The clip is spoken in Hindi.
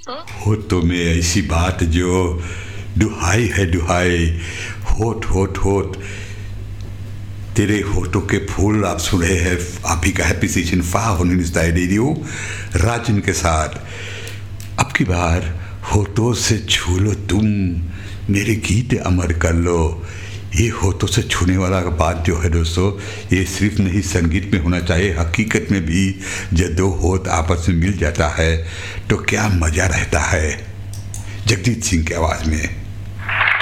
होठों में ऐसी बात जो दुहाई है दुहाई, होठ होठ होठ। तेरे होठों के फूल आप सुन रहे हैं, आप ही का हैप्पी सीजन 5 रेडियो राजन के साथ। अब की बार होठों से छू लो तुम, मेरे गीत अमर कर लो। ये होठों से छूने वाला बात जो है दोस्तों, ये सिर्फ नहीं संगीत में होना चाहिए, हकीकत में भी जब दो होठ आपस में मिल जाता है तो क्या मज़ा रहता है। जगजीत सिंह की आवाज़ में।